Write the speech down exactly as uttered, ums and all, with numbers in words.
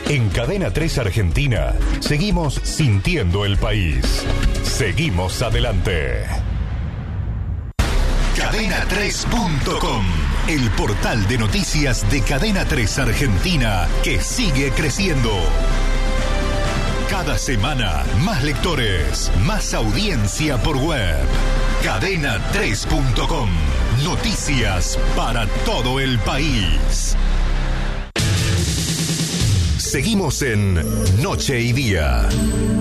En Cadena tres Argentina, seguimos sintiendo el país. Seguimos adelante. Cadena tres punto com, el portal de noticias de Cadena tres Argentina, que sigue creciendo. Cada semana, más lectores, más audiencia por web. Cadena tres punto com, noticias para todo el país. Seguimos en Noche y Día.